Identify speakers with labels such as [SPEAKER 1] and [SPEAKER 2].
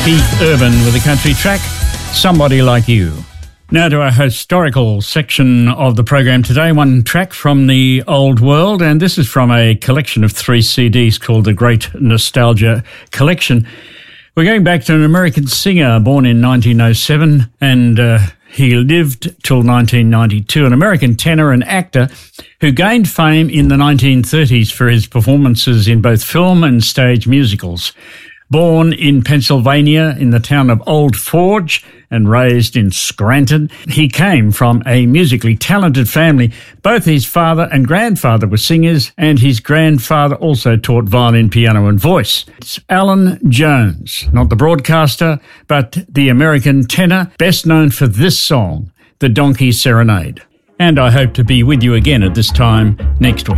[SPEAKER 1] Keith Urban with a country track, Somebody Like You. Now to our historical section of the program today, one track from the old world, and this is from a collection of 3 CDs called the Great Nostalgia Collection. We're going back to an American singer born in 1907, and he lived till 1992, an American tenor and actor who gained fame in the 1930s for his performances in both film and stage musicals. Born in Pennsylvania in the town of Old Forge and raised in Scranton, he came from a musically talented family. Both his father and grandfather were singers, and his grandfather also taught violin, piano and voice. It's Alan Jones, not the broadcaster, but the American tenor, best known for this song, The Donkey Serenade. And I hope to be with you again at this time next week.